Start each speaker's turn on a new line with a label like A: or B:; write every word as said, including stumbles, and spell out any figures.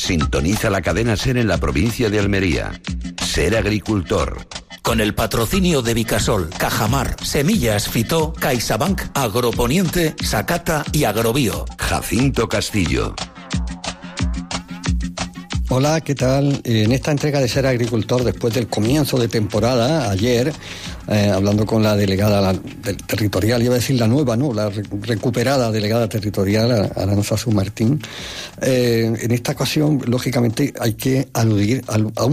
A: Sintoniza la cadena SER en la provincia de Almería. Ser agricultor.
B: Con el patrocinio de Vicasol, Cajamar, Semillas Fitó, CaixaBank, Agroponiente, Sacata y Agrobio.
A: Jacinto Castillo.
C: Hola, ¿qué tal? En esta entrega de Ser Agricultor, después del comienzo de temporada, ayer, eh, hablando con la delegada la, del territorial, iba a decir la nueva, ¿no? La re- recuperada delegada territorial, Aranzazu Martín. Eh, en esta ocasión, lógicamente, hay que aludir a, a un